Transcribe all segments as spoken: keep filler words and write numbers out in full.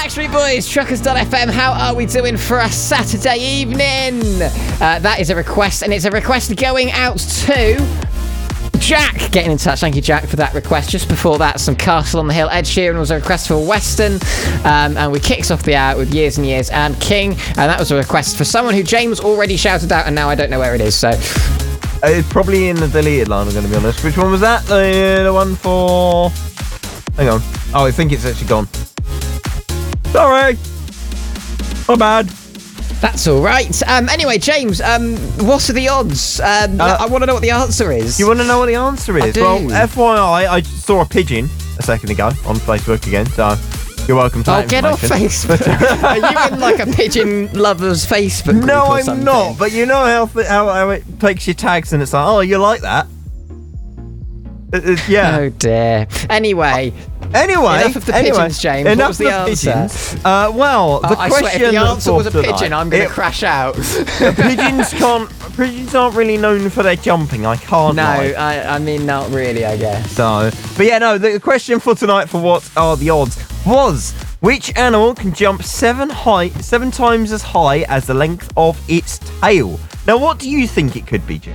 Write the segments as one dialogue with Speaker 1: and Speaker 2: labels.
Speaker 1: Street Boys, Truckers dot F M, how are we doing for a Saturday evening? Uh, that is a request, and it's a request going out to Jack. Getting in touch, thank you, Jack, for that request. Just before that, some Castle on the Hill. Ed Sheeran was a request for Western, um, and we kicked off the hour with Years and Years and King, and that was a request for someone who James already shouted out, and now I don't know where it is, so...
Speaker 2: It's probably in the deleted line, I'm going to be honest. Which one was that? The, the one for... Hang on. Oh, I think it's actually gone. Sorry. My bad.
Speaker 1: That's all right. Um, anyway, James, um, what are the odds? Um, uh, I want to know what the answer is.
Speaker 2: You want to know what the answer is?
Speaker 1: I do.
Speaker 2: Well, F Y I, I saw a pigeon a second ago on Facebook again, so you're welcome to
Speaker 1: Oh,
Speaker 2: that
Speaker 1: get off Facebook. Are you in like a pigeon lover's Facebook group
Speaker 2: No,
Speaker 1: or
Speaker 2: I'm
Speaker 1: something?
Speaker 2: not. But you know how, th- how how it takes your tags and it's like, oh, you like that? It, it, yeah.
Speaker 1: Oh dear. Anyway.
Speaker 2: Anyway,
Speaker 1: enough of the
Speaker 2: anyway,
Speaker 1: pigeons, James.
Speaker 2: Enough
Speaker 1: What was the
Speaker 2: of
Speaker 1: answer?
Speaker 2: Pigeons. Uh, well, the
Speaker 1: oh, I
Speaker 2: question
Speaker 1: swear, if the answer was a
Speaker 2: for
Speaker 1: pigeon,
Speaker 2: tonight,
Speaker 1: I'm going to
Speaker 2: it-
Speaker 1: crash out.
Speaker 2: pigeons can't. Pigeons aren't really known for their jumping. I can't.
Speaker 1: No,
Speaker 2: lie.
Speaker 1: I, I mean not really, I guess.
Speaker 2: So, but yeah, no. The question for tonight for what are the odds was which animal can jump seven high, seven times as high as the length of its tail. Now, what do you think it could be, Jim?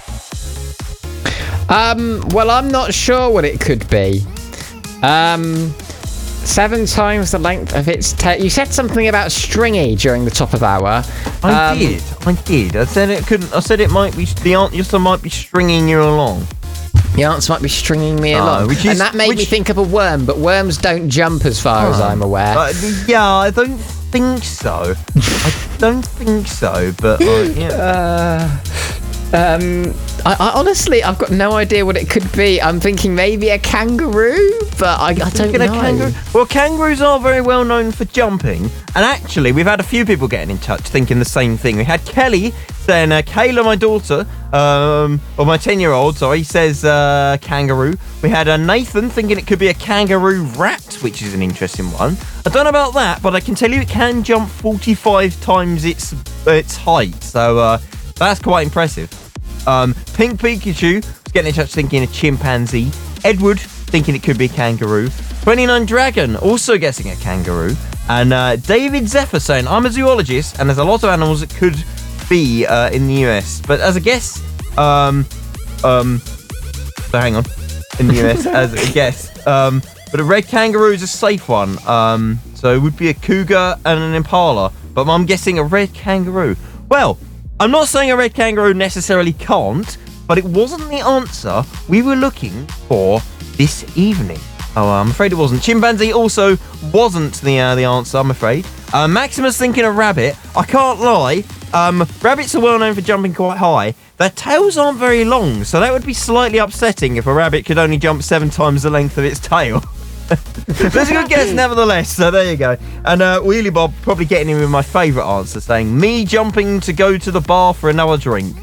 Speaker 1: Um. Well, I'm not sure what it could be. Um. Seven times the length of its tail. You said something about stringy during the top of hour.
Speaker 2: I
Speaker 1: um,
Speaker 2: did. I did. I said it couldn't. I said it might be. The answer might be stringing you along.
Speaker 1: The answer might be stringing me
Speaker 2: Oh,
Speaker 1: along.
Speaker 2: which is-
Speaker 1: and that made
Speaker 2: which-
Speaker 1: me think of a worm, but worms don't jump as far as
Speaker 2: Oh.
Speaker 1: I'm aware.
Speaker 2: Uh, yeah, I don't think so. I don't think so. But uh, yeah.
Speaker 1: Uh, um, I, I honestly, I've got no idea what it could be. I'm thinking maybe a kangaroo, but I, I don't
Speaker 2: Thinking
Speaker 1: know.
Speaker 2: of kangaroo? Well, kangaroos are very well known for jumping, and actually, we've had a few people getting in touch thinking the same thing. We had Kelly saying, uh, Kayla, my daughter, um, or my ten-year-old, sorry, says uh, kangaroo. We had uh, Nathan thinking it could be a kangaroo rat, which is an interesting one. I don't know about that, but I can tell you it can jump forty-five times its its height, so uh, that's quite impressive. Um, Pink Pikachu was getting in touch thinking a chimpanzee. Edward thinking it could be a kangaroo. twenty-nine Dragon also guessing a kangaroo. And uh, David Zephyr saying, I'm a zoologist and there's a lot of animals that could be uh, in the U S. But as a guess, um, um, so hang on, in the U S as a guess. Um, but a red kangaroo is a safe one. Um, so it would be a cougar and an impala. But I'm guessing a red kangaroo. Well, I'm not saying a red kangaroo necessarily can't, but it wasn't the answer we were looking for this evening. Oh, I'm afraid it wasn't. Chimpanzee also wasn't the uh, the answer, I'm afraid. Uh, Maximus thinking a rabbit. I can't lie. Um, rabbits are well known for jumping quite high. Their tails aren't very long, so that would be slightly upsetting if a rabbit could only jump seven times the length of its tail. That's a good guess, nevertheless. So there you go. And uh, Wheelie Bob probably getting in with my favourite answer, saying me jumping to go to the bar for another drink.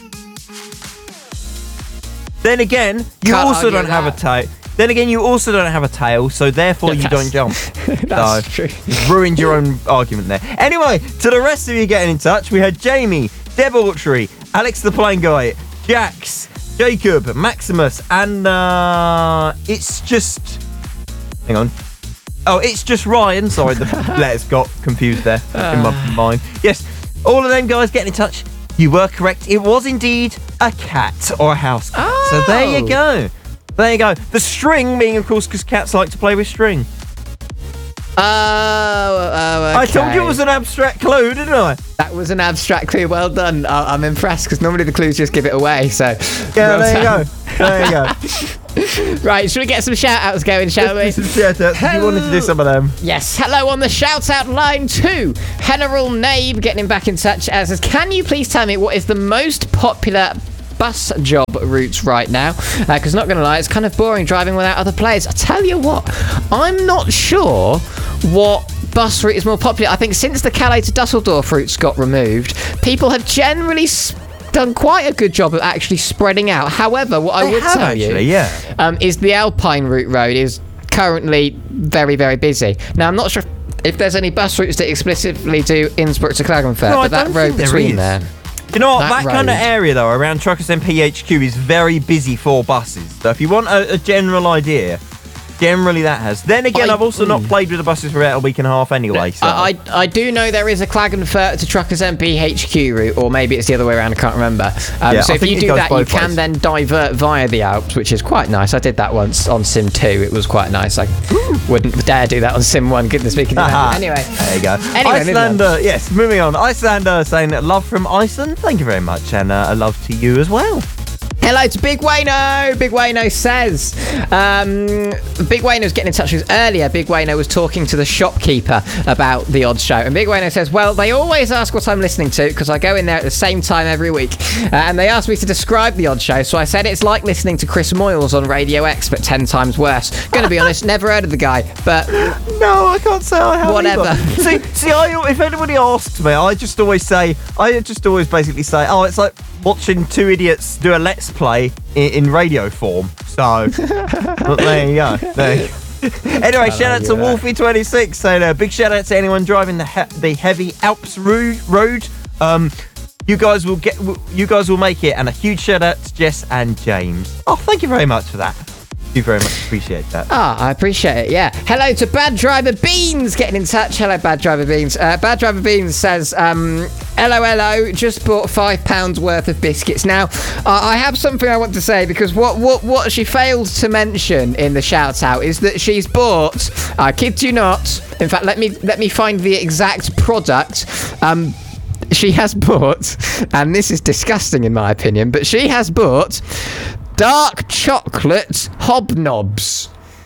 Speaker 2: Then again, you
Speaker 1: Can't
Speaker 2: also
Speaker 1: argue
Speaker 2: don't have a
Speaker 1: that.
Speaker 2: tail. Then again, you also don't have a tail, so therefore you don't jump.
Speaker 1: That's
Speaker 2: So,
Speaker 1: true.
Speaker 2: you've ruined your own argument there. Anyway, to the rest of you getting in touch, we had Jamie, Debauchery, Alex the Plane Guy, Jax, Jacob, Maximus, and uh, it's just... Hang on. Oh, it's just Ryan. Sorry, the letters got confused there in my mind. Yes, all of them guys getting in touch. You were correct. It was indeed a cat or a house cat.
Speaker 1: Oh.
Speaker 2: So there you go. There you go. The string being, of course, because cats like to play with string.
Speaker 1: Oh, oh, okay.
Speaker 2: I told you it was an abstract clue, didn't I?
Speaker 1: That was an abstract clue. Well done. I- I'm impressed because normally the clues just give it away. So
Speaker 2: Yeah,
Speaker 1: well
Speaker 2: there you
Speaker 1: done.
Speaker 2: go. There you go.
Speaker 1: Right, should we get some shout outs going, shall we?
Speaker 2: Some shout-outs. You wanted to do some of them.
Speaker 1: Yes, hello on the shout out line too. General Nabe getting back in touch as says, can you please tell me what is the most popular bus job routes right now? Because uh, not going to lie, it's kind of boring driving without other players. I tell you what, I'm not sure what bus route is more popular. I think since the Calais to Dusseldorf routes got removed, people have generally sp- done quite a good job of actually spreading out. However, what I
Speaker 2: They
Speaker 1: would
Speaker 2: have
Speaker 1: tell
Speaker 2: actually,
Speaker 1: you
Speaker 2: yeah.
Speaker 1: um, is the Alpine route road is currently very, very busy. Now, I'm not sure if there's any bus routes that explicitly do Innsbruck to Klagenfurt,
Speaker 2: No, I
Speaker 1: but that
Speaker 2: don't
Speaker 1: road
Speaker 2: think there
Speaker 1: between
Speaker 2: is.
Speaker 1: there.
Speaker 2: You know what?
Speaker 1: That
Speaker 2: That, kind of
Speaker 1: road.
Speaker 2: area, though, around Truckers M P H Q is very busy for buses. So if you want a, a general idea, Generally, that has. Then again,
Speaker 1: I-
Speaker 2: I've also not
Speaker 1: mm.
Speaker 2: played with the buses for about a week and a half anyway. So.
Speaker 1: I, I I do know there is a Klagenfurt to Truckers M P H Q route, or maybe it's the other way around. I can't remember. Um,
Speaker 2: Yeah,
Speaker 1: so
Speaker 2: I
Speaker 1: if
Speaker 2: think
Speaker 1: you
Speaker 2: it
Speaker 1: do
Speaker 2: goes
Speaker 1: that, you
Speaker 2: both
Speaker 1: can
Speaker 2: ways.
Speaker 1: then divert via the Alps, which is quite nice. I did that once on Sim two. It was quite nice. I wouldn't dare do that on Sim one. Goodness me, can you imagine? Anyway,
Speaker 2: There you go.
Speaker 1: Anyway, moving on.
Speaker 2: Icelander, yes, moving on. Icelander saying love from Iceland. Thank you very much, and uh, a love to you as well.
Speaker 1: hello to Big Wayno. Big Wayno says, um, Big Wayno was getting in touch with us earlier. Big Wayno was talking to the shopkeeper about the Odd Show. And Big Wayno says, well, they always ask what I'm listening to because I go in there at the same time every week. Uh, and they asked me to describe the Odd Show. So I said it's like listening to Chris Moyles on Radio X, but ten times worse. Gonna be honest, never heard of the guy, but
Speaker 2: No, I can't say I have
Speaker 1: Whatever.
Speaker 2: either. see, see, I, if anybody asks me, I just always say, I just always basically say, oh, it's like watching two idiots do a let's play in, in radio form. So, but there you go. There you go. Anyway, shout out to
Speaker 1: argue that.
Speaker 2: Wolfie twenty-six saying a big shout out to anyone driving the he- the heavy Alps ro- road. Um, you guys will get, you guys will make it, and a huge shout out to Jess and James. Oh, thank you very much for that. Thank you very much. Appreciate that.
Speaker 1: Ah, I appreciate it, yeah. Hello to Bad Driver Beans getting in touch. Hello, Bad Driver Beans. Uh, Bad Driver Beans says, um, hello, hello, just bought five pounds worth of biscuits. Now, uh, I have something I want to say because what, what, what she failed to mention in the shout out is that she's bought, I kid you not, in fact, let me, let me find the exact product. Um, she has bought, and this is disgusting in my opinion, but she has bought dark chocolate hobnobs.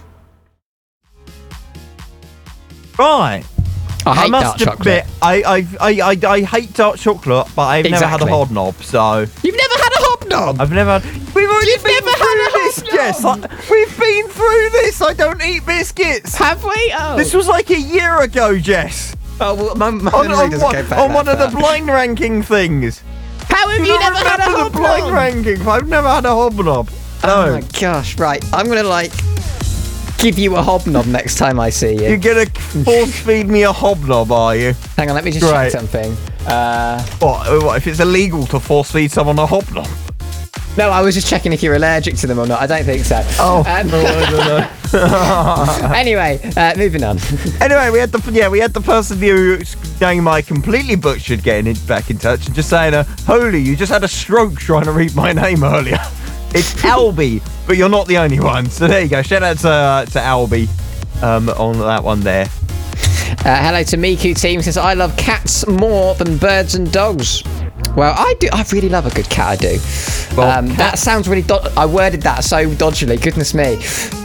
Speaker 2: Right.
Speaker 1: I hate
Speaker 2: must
Speaker 1: dark chocolate.
Speaker 2: admit, I, I, I, I, I hate dark chocolate, but I've never had a
Speaker 1: Exactly.
Speaker 2: hobnob, so
Speaker 1: You've never had a hobnob?
Speaker 2: I've never had. We've already
Speaker 1: You've
Speaker 2: been
Speaker 1: never
Speaker 2: through
Speaker 1: had a
Speaker 2: this,
Speaker 1: hobnob?
Speaker 2: Jess. Like, we've been through this. I don't eat biscuits.
Speaker 1: Have we? Oh.
Speaker 2: This was like a year ago, Jess.
Speaker 1: Oh, well, my, my
Speaker 2: On,
Speaker 1: memory
Speaker 2: on,
Speaker 1: doesn't
Speaker 2: one,
Speaker 1: go back
Speaker 2: on
Speaker 1: that
Speaker 2: one of the
Speaker 1: far.
Speaker 2: blind ranking things.
Speaker 1: How have you,
Speaker 2: don't
Speaker 1: never had a
Speaker 2: remember the blind
Speaker 1: hobnob?
Speaker 2: ranking? I've never had a hobnob.
Speaker 1: Oh
Speaker 2: No.
Speaker 1: my gosh! Right, I'm gonna like give you a hobnob next time I see you.
Speaker 2: You're gonna force feed me a hobnob, are you?
Speaker 1: Hang on, let me just
Speaker 2: Right.
Speaker 1: check something. Uh,
Speaker 2: What, what? If it's illegal to force feed someone a hobnob?
Speaker 1: no, I was just checking if you're allergic to them or not. I don't think so.
Speaker 2: Oh,
Speaker 1: Um,
Speaker 2: no, I don't know.
Speaker 1: anyway, uh, moving on.
Speaker 2: Anyway, we had the yeah we had the person whose name I completely butchered getting in, back in touch and just saying, uh, "Holy, you just had a stroke trying to read my name earlier." It's Albie, but you're not the only one. So there you go. Shout out to uh, to Albie um, on that one there.
Speaker 1: Uh, hello to Miku Team says I love cats more than birds and dogs. Well, I do. I really love a good cat. I do.
Speaker 2: Well,
Speaker 1: um, that sounds really. Do- I worded that so dodgily. Goodness me.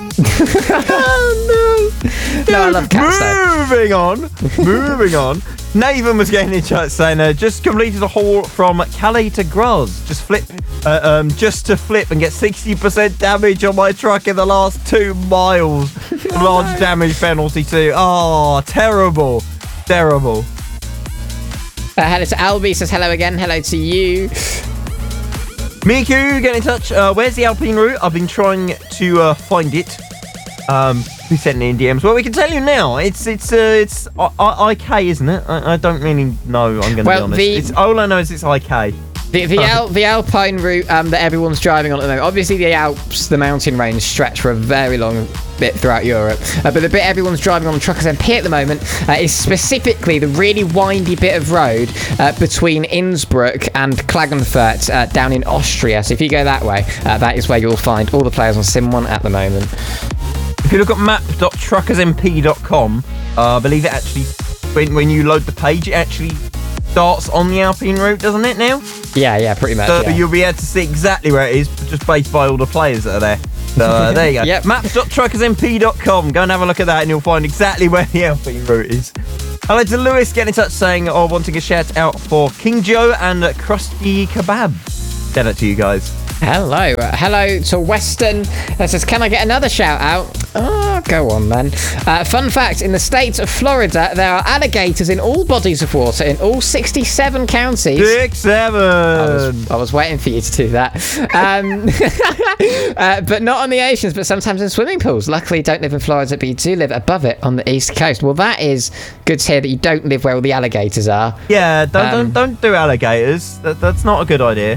Speaker 2: Oh, no.
Speaker 1: No, I love cats though.
Speaker 2: Moving on. Moving on. Nathan was getting in touch saying, uh, just completed a haul from Calais to Graz. Just flip, uh, um, just to flip and get sixty percent damage on my truck in the last two miles. Large damage penalty too. Oh, terrible. Terrible.
Speaker 1: Uh, hello to Albie says hello again. Hello to you.
Speaker 2: Miku, get in touch. Uh, where's the Alpine route? I've been trying to uh, find it. Um, we sent it in D Ms. Well, we can tell you now. It's it's uh, it's I- I- IK, isn't it? I, I don't really know. I'm going to
Speaker 1: Well,
Speaker 2: be honest.
Speaker 1: the-
Speaker 2: It's all I know is it's I K.
Speaker 1: The the, Al- the Alpine route um, that everyone's driving on at the moment. Obviously, the Alps, the mountain range, stretch for a very long bit throughout Europe. Uh, but the bit everyone's driving on the Truckers M P at the moment uh, is specifically the really windy bit of road uh, between Innsbruck and Klagenfurt uh, down in Austria. So if you go that way, uh, that is where you'll find all the players on Sim one at the moment.
Speaker 2: If you look at map dot truckers m p dot com, uh, I believe it actually, when, when you load the page, it actually starts on the Alpine route, doesn't it now?
Speaker 1: Yeah, yeah, pretty much.
Speaker 2: So
Speaker 1: yeah.
Speaker 2: you'll be able to see exactly where it is, just based by all the players that are there. So uh, there you go.
Speaker 1: Yep.
Speaker 2: map dot truckers m p dot com. Go and have a look at that and you'll find exactly where the Alpine route is. Hello to Lewis, getting in touch saying, oh, wanting a shout out for King Joe and Krusty Kebab. Shout out to you guys.
Speaker 1: Hello. Uh, hello to Weston. That says, can I get another shout out? Oh, go on, man. Uh, fun fact, in the state of Florida, there are alligators in all bodies of water in all sixty-seven counties.
Speaker 2: Six, seven.
Speaker 1: I was, I was waiting for you to do that. Um, uh, but not on the oceans, but sometimes in swimming pools. Luckily, you don't live in Florida, but you do live above it on the east coast. Well, that is good to hear that you don't live where all the alligators are.
Speaker 2: Yeah, don't,
Speaker 1: Um,
Speaker 2: don't, don't do alligators. That, that's not a good idea.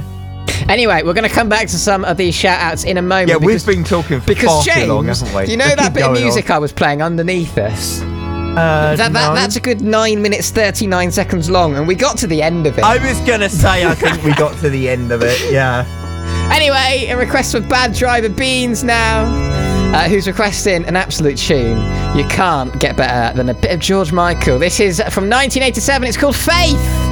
Speaker 1: Anyway, we're going to come back to some of these shout-outs in a moment.
Speaker 2: Yeah,
Speaker 1: because,
Speaker 2: we've been talking for
Speaker 1: because
Speaker 2: far
Speaker 1: James,
Speaker 2: too long, haven't we?
Speaker 1: you know
Speaker 2: Let's
Speaker 1: that
Speaker 2: keep
Speaker 1: bit of
Speaker 2: going
Speaker 1: music
Speaker 2: on.
Speaker 1: I was playing underneath us?
Speaker 2: Uh,
Speaker 1: That, that,
Speaker 2: no.
Speaker 1: that's a good nine minutes, thirty-nine seconds long, and we got to the end of it.
Speaker 2: I was going to say, I think we got to the end of it, yeah.
Speaker 1: Anyway, a request for Bad Driver Beans now, uh, who's requesting an absolute tune. You can't get better than a bit of George Michael. This is from nineteen eighty-seven. It's called Faith.